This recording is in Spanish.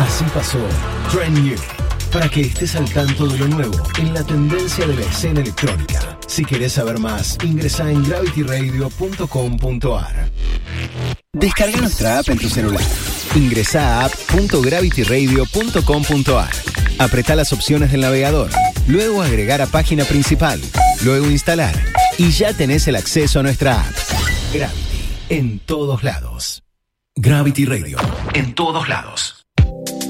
Así pasó Trend New, para que estés al tanto de lo nuevo en la tendencia de la escena electrónica. Si querés saber más, ingresá en gravityradio.com.ar. Descarga nuestra app en tu celular. Ingresá a app.gravityradio.com.ar. Apretá las opciones del navegador, luego agregar a página principal, luego instalar y ya tenés el acceso a nuestra app. Gravity, en todos lados. Gravity Radio, en todos lados.